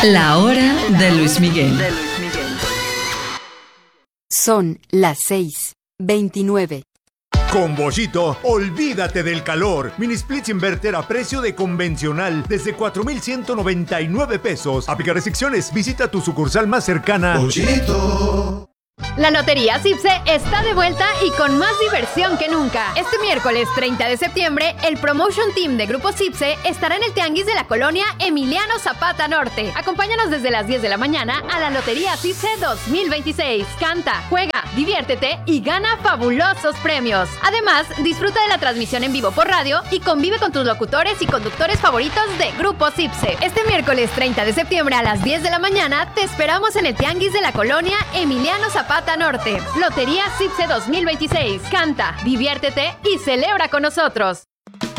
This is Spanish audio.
La hora de Luis Miguel. Son las 6:29. Con Bollito, olvídate del calor. Mini Splits Inverter a precio de convencional desde 4,199 pesos. Aplica restricciones. Visita tu sucursal más cercana. Bollito. La Lotería CIPSE está de vuelta y con más diversión que nunca. Este miércoles 30 de septiembre, el Promotion Team de Grupo CIPSE estará en el Tianguis de la colonia Emiliano Zapata Norte. Acompáñanos desde las 10 de la mañana a la Lotería CIPSE 2026. Canta, juega, diviértete y gana fabulosos premios. Además, disfruta de la transmisión en vivo por radio y convive con tus locutores y conductores favoritos de Grupo CIPSE. Este miércoles 30 de septiembre a las 10 de la mañana te esperamos en el Tianguis de la colonia Emiliano Zapata Norte. Lotería CIPSE 2026. Canta, diviértete y celebra con nosotros.